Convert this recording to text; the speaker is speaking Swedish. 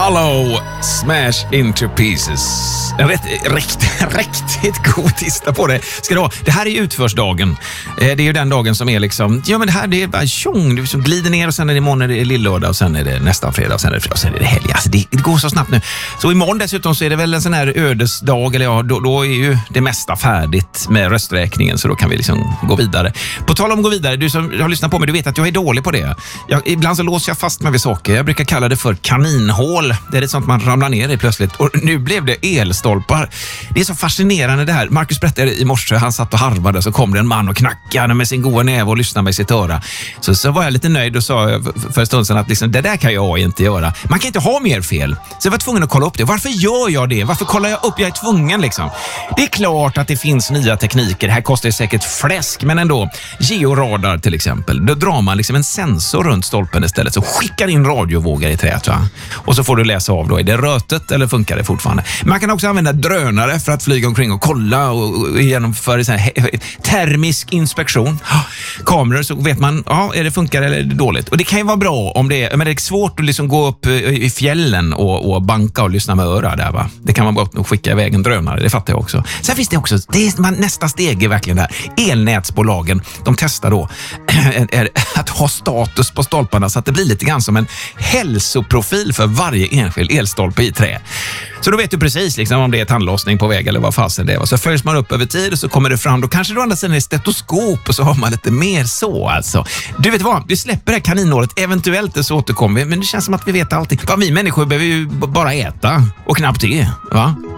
Hollow Smash Into Pieces. En riktigt god tista på det. Ska det vara. Det här är ju utförsdagen. Det är ju den dagen som är liksom, ja men det här det är bara tjong, du som glider ner och sen är det imorgon är det lillördag och sen är det nästa fredag och sen är det fredag och sen är det helg. Alltså det går så snabbt nu. Så imorgon dessutom så är det väl en sån här ödesdag, eller ja, då är ju det mesta färdigt med rösträkningen, så då kan vi liksom gå vidare. På tal om att gå vidare, du som har lyssnat på mig, du vet att jag är dålig på det. Ibland så låser jag fast mig vid saker. Jag brukar kalla det för kaninhål. Det är ett sånt man ramlar ner i plötsligt. Och nu blev det elstolpar. Det är så fascinerande det här. Marcus berättade i morse, han satt och harvade, så kom det en man och knackade med sin goda näve och lyssnade med sitt öra. Så var jag lite nöjd och sa för en stund sedan att liksom, det där kan jag inte göra. Man kan inte ha mer fel. Så jag var tvungen att kolla upp det. Varför gör jag det? Varför kollar jag upp? Jag är tvungen liksom. Det är klart att det finns nya tekniker. Det här kostar säkert fläsk, men ändå. Georadar till exempel. Då drar man liksom en sensor runt stolpen istället, så skickar in radiovågor i träet, va? Och så får du läsa av då, är det rötet eller funkar det fortfarande? Man kan också använda drönare för att flyga omkring och kolla och genomföra så här termisk inspektion. Kameror, så vet man, ja, är det funkar eller är det dåligt? Och det kan ju vara bra om det är, men det är svårt att liksom gå upp i fjällen och banka och lyssna med öra där, va? Det kan man bara skicka iväg en drönare, det fattar jag också. Sen finns det också, nästa steg är verkligen där. Elnätsbolagen, de testar då att ha status på stolparna så att det blir lite grann som en hälsoprofil för varje enskild elstolpe i trä. Så då vet du precis liksom, om det är tandlossning på väg eller vad fasen det är. Så följs man upp över tid och så kommer det fram. Då kanske det andra sidan är stetoskop och så har man lite mer så alltså. Du vet vad, vi släpper det här kaninåret. Eventuellt så återkommer vi, men det känns som att vi vet allting. Vi människor behöver ju bara äta och knappt det, va?